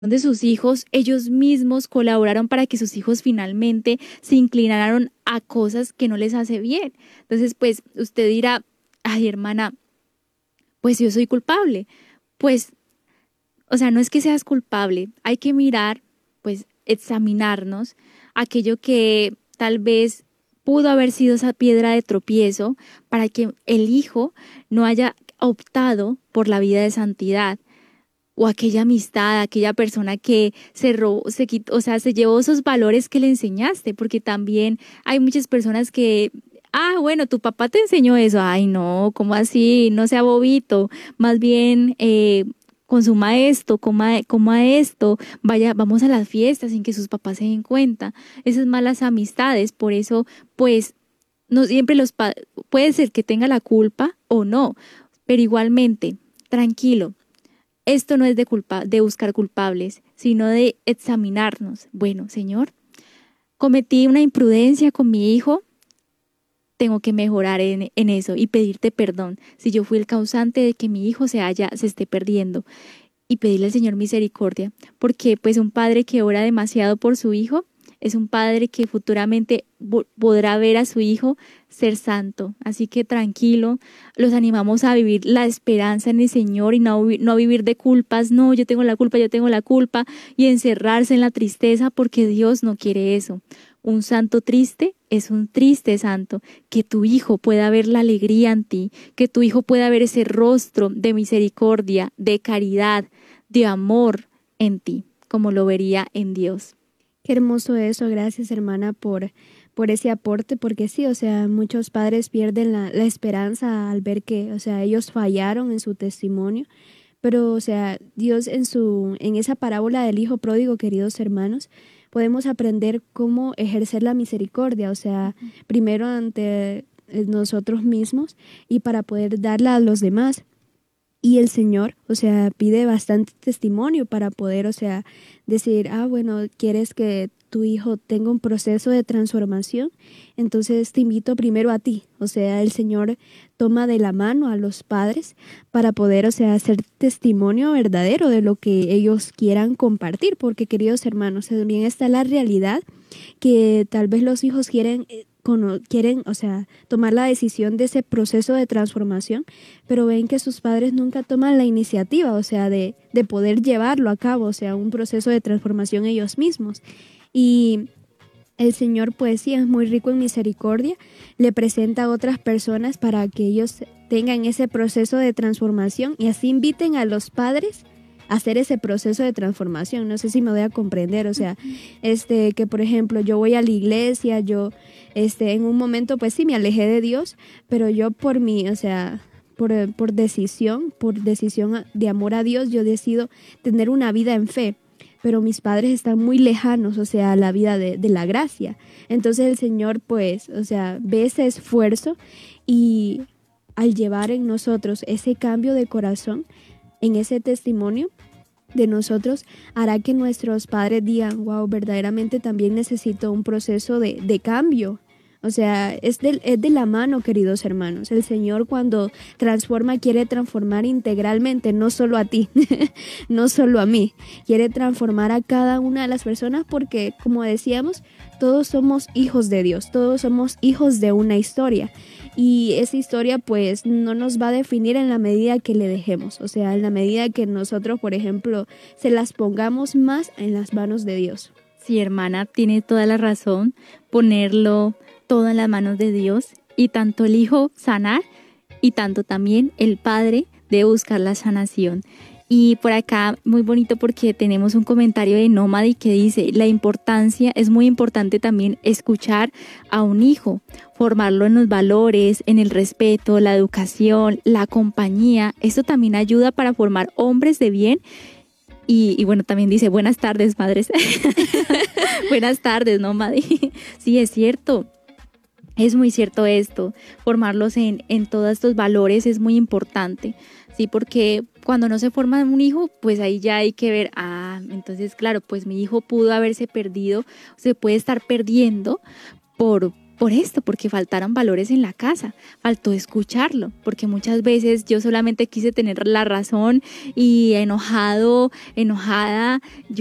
de sus hijos, ellos mismos colaboraron para que sus hijos finalmente se inclinaran a cosas que no les hace bien. Entonces, pues usted dirá, ay hermana, pues yo soy culpable. Pues, o sea, no es que seas culpable, hay que mirar, pues examinarnos aquello que tal vez pudo haber sido esa piedra de tropiezo para que el hijo no haya optado por la vida de santidad o aquella amistad, aquella persona que se robó, se quitó, o sea, se llevó esos valores que le enseñaste, porque también hay muchas personas que, bueno, tu papá te enseñó eso, ay, no, ¿cómo así? No sea bobito, más bien consuma esto, coma esto, vaya, vamos a las fiestas sin que sus papás se den cuenta, esas malas amistades, por eso, pues, no siempre puede ser que tenga la culpa o no, pero igualmente, tranquilo, esto no es de buscar culpables, sino de examinarnos. Bueno, Señor, cometí una imprudencia con mi hijo, tengo que mejorar en eso y pedirte perdón si yo fui el causante de que mi hijo se esté perdiendo y pedirle al Señor misericordia, porque pues un padre que ora demasiado por su hijo es un padre que futuramente podrá ver a su hijo ser santo. Así que tranquilo, los animamos a vivir la esperanza en el Señor y no vivir de culpas. No, yo tengo la culpa y encerrarse en la tristeza porque Dios no quiere eso. Un santo triste es un triste santo. Que tu hijo pueda ver la alegría en ti, que tu hijo pueda ver ese rostro de misericordia, de caridad, de amor en ti, como lo vería en Dios. Qué hermoso eso, gracias hermana por ese aporte, porque sí, o sea, muchos padres pierden la esperanza al ver que, o sea, ellos fallaron en su testimonio, pero, o sea, Dios en esa parábola del hijo pródigo, queridos hermanos, podemos aprender cómo ejercer la misericordia, o sea, primero ante nosotros mismos y para poder darla a los demás. Y el Señor, o sea, pide bastante testimonio para poder, o sea, decir, bueno, quieres que tu hijo tenga un proceso de transformación, entonces te invito primero a ti. O sea, el Señor toma de la mano a los padres para poder, o sea, hacer testimonio verdadero de lo que ellos quieran compartir, porque queridos hermanos, también está la realidad que tal vez los hijos quieren, o sea, tomar la decisión de ese proceso de transformación, pero ven que sus padres nunca toman la iniciativa, o sea, de poder llevarlo a cabo, o sea, un proceso de transformación ellos mismos. Y el Señor, pues sí, es muy rico en misericordia, le presenta a otras personas para que ellos tengan ese proceso de transformación y así inviten a los padres hacer ese proceso de transformación. No sé si me voy a comprender, o sea, que por ejemplo yo voy a la iglesia, yo en un momento pues sí me alejé de Dios, pero yo por mí, o sea, por decisión de amor a Dios, yo decido tener una vida en fe, pero mis padres están muy lejanos, o sea, a la vida de la gracia. Entonces el Señor pues, o sea, ve ese esfuerzo y al llevar en nosotros ese cambio de corazón, en ese testimonio de nosotros, hará que nuestros padres digan, wow, verdaderamente también necesito un proceso de cambio. O sea, es de la mano, queridos hermanos. El Señor cuando transforma, quiere transformar integralmente, no solo a ti, no solo a mí. Quiere transformar a cada una de las personas porque, como decíamos, todos somos hijos de Dios, todos somos hijos de una historia. Y esa historia pues no nos va a definir en la medida que le dejemos, o sea, en la medida que nosotros, por ejemplo, se las pongamos más en las manos de Dios. Sí, hermana, tiene toda la razón, ponerlo todo en las manos de Dios y tanto el Hijo sanar y tanto también el Padre de buscar la sanación. Y por acá, muy bonito porque tenemos un comentario de Nómadi que dice, es muy importante también escuchar a un hijo, formarlo en los valores, en el respeto, la educación, la compañía. Esto también ayuda para formar hombres de bien. Y bueno, también dice, buenas tardes, madres. Buenas tardes, Nómadi. Sí, es cierto. Es muy cierto esto, formarlos en todos estos valores es muy importante, ¿sí? Porque cuando no se forma un hijo, pues ahí ya hay que ver, entonces claro, pues mi hijo pudo haberse perdido, se puede estar perdiendo por por esto, porque faltaron valores en la casa, faltó escucharlo, porque muchas veces yo solamente quise tener la razón y enojada,